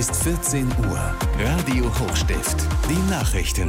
Ist 14 Uhr. Radio Hochstift. Die Nachrichten.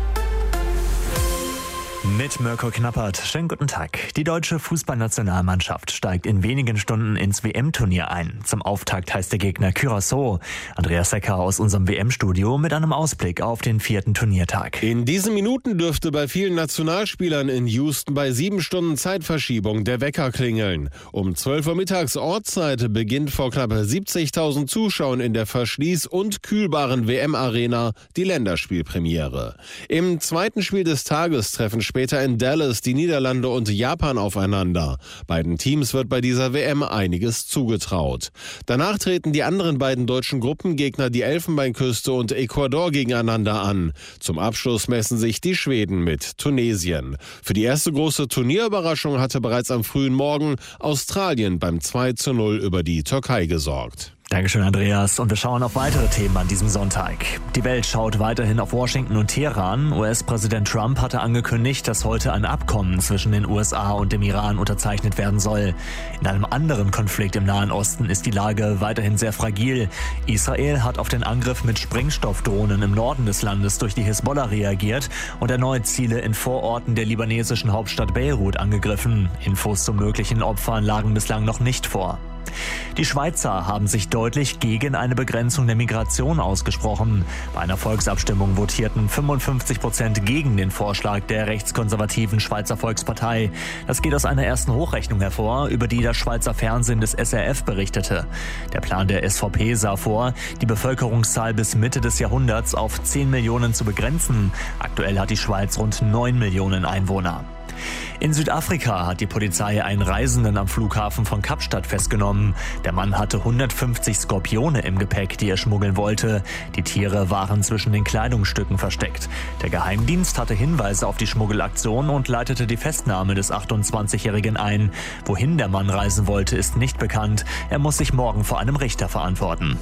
Mit Mirko Knappert. Schönen guten Tag. Die deutsche Fußballnationalmannschaft steigt in wenigen Stunden ins WM-Turnier ein. Zum Auftakt heißt der Gegner Curaçao. Andreas Secker aus unserem WM-Studio mit einem Ausblick auf den 4. Turniertag. In diesen Minuten dürfte bei vielen Nationalspielern in Houston bei 7 Stunden Zeitverschiebung der Wecker klingeln. Um 12 Uhr mittags Ortszeit beginnt vor knapp 70.000 Zuschauern in der verschließ- und kühlbaren WM-Arena die Länderspielpremiere. Im zweiten Spiel des Tages treffen später in Dallas die Niederlande und Japan aufeinander. Beiden Teams wird bei dieser WM einiges zugetraut. Danach treten die anderen beiden deutschen Gruppengegner, die Elfenbeinküste und Ecuador, gegeneinander an. Zum Abschluss messen sich die Schweden mit Tunesien. Für die erste große Turnierüberraschung hatte bereits am frühen Morgen Australien beim 2:0 über die Türkei gesorgt. Dankeschön, Andreas. Und wir schauen auf weitere Themen an diesem Sonntag. Die Welt schaut weiterhin auf Washington und Teheran. US-Präsident Trump hatte angekündigt, dass heute ein Abkommen zwischen den USA und dem Iran unterzeichnet werden soll. In einem anderen Konflikt im Nahen Osten ist die Lage weiterhin sehr fragil. Israel hat auf den Angriff mit Sprengstoffdrohnen im Norden des Landes durch die Hisbollah reagiert und erneut Ziele in Vororten der libanesischen Hauptstadt Beirut angegriffen. Infos zu möglichen Opfern lagen bislang noch nicht vor. Die Schweizer haben sich deutlich gegen eine Begrenzung der Migration ausgesprochen. Bei einer Volksabstimmung votierten 55% gegen den Vorschlag der rechtskonservativen Schweizer Volkspartei. Das geht aus einer ersten Hochrechnung hervor, über die das Schweizer Fernsehen des SRF berichtete. Der Plan der SVP sah vor, die Bevölkerungszahl bis Mitte des Jahrhunderts auf 10 Millionen zu begrenzen. Aktuell hat die Schweiz rund 9 Millionen Einwohner. In Südafrika hat die Polizei einen Reisenden am Flughafen von Kapstadt festgenommen. Der Mann hatte 150 Skorpione im Gepäck, die er schmuggeln wollte. Die Tiere waren zwischen den Kleidungsstücken versteckt. Der Geheimdienst hatte Hinweise auf die Schmuggelaktion und leitete die Festnahme des 28-Jährigen ein. Wohin der Mann reisen wollte, ist nicht bekannt. Er muss sich morgen vor einem Richter verantworten.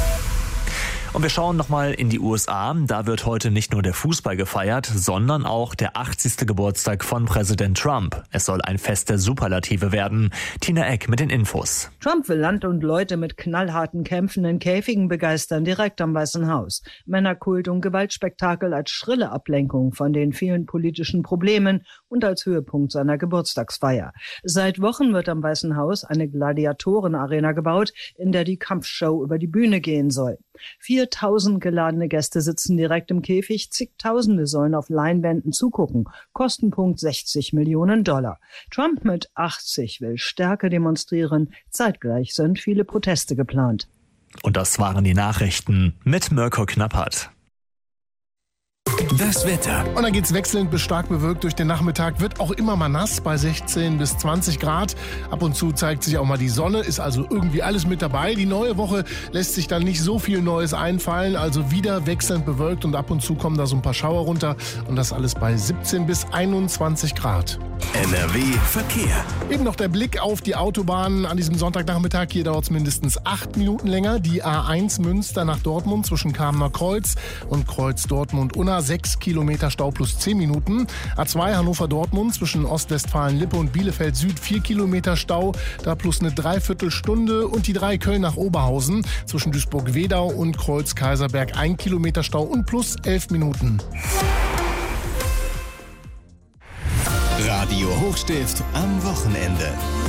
Und wir schauen nochmal in die USA. Da wird heute nicht nur der Fußball gefeiert, sondern auch der 80. Geburtstag von Präsident Trump. Es soll ein Fest der Superlative werden. Tina Eck mit den Infos. Trump will Land und Leute mit knallharten Kämpfen in Käfigen begeistern, direkt am Weißen Haus. Männerkult und Gewaltspektakel als schrille Ablenkung von den vielen politischen Problemen und als Höhepunkt seiner Geburtstagsfeier. Seit Wochen wird am Weißen Haus eine Gladiatorenarena gebaut, in der die Kampfshow über die Bühne gehen soll. 4.000 geladene Gäste sitzen direkt im Käfig, zigtausende sollen auf Leinwänden zugucken. Kostenpunkt $60 Millionen. Trump mit 80 will Stärke demonstrieren. Zeitgleich sind viele Proteste geplant. Und das waren die Nachrichten mit Mirko Knappert. Das Wetter. Und dann geht's wechselnd bis stark bewölkt durch den Nachmittag. Wird auch immer mal nass bei 16 bis 20 Grad. Ab und zu zeigt sich auch mal die Sonne. Ist also irgendwie alles mit dabei. Die neue Woche lässt sich dann nicht so viel Neues einfallen. Also wieder wechselnd bewölkt und ab und zu kommen da so ein paar Schauer runter. Und das alles bei 17 bis 21 Grad. NRW Verkehr. Eben noch der Blick auf die Autobahnen an diesem Sonntagnachmittag. Hier dauert es mindestens 8 Minuten länger. Die A1 Münster nach Dortmund zwischen Kamener Kreuz und Kreuz Dortmund-Unna. 6 Kilometer Stau plus 10 Minuten. A2 Hannover-Dortmund zwischen Ostwestfalen-Lippe und Bielefeld-Süd 4 Kilometer Stau, da plus eine Dreiviertelstunde. Und die 3 Köln nach Oberhausen zwischen Duisburg-Wedau und Kreuz-Kaiserberg 1 Kilometer Stau und plus 11 Minuten. Radio Hochstift am Wochenende.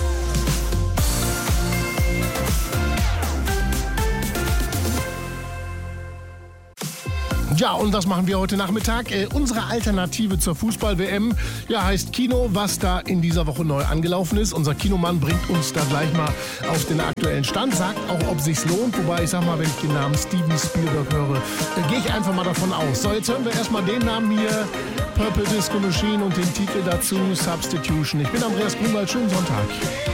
Ja, und das machen wir heute Nachmittag. Unsere Alternative zur Fußball-WM heißt Kino, was da in dieser Woche neu angelaufen ist. Unser Kinomann bringt uns da gleich mal auf den aktuellen Stand, sagt auch, ob sich's lohnt. Wobei, ich sag mal, wenn ich den Namen Steven Spielberg höre, gehe ich einfach mal davon aus. So, jetzt hören wir erstmal den Namen hier, Purple Disco Machine, und den Titel dazu, Substitution. Ich bin Andreas Grünwald, schönen Sonntag.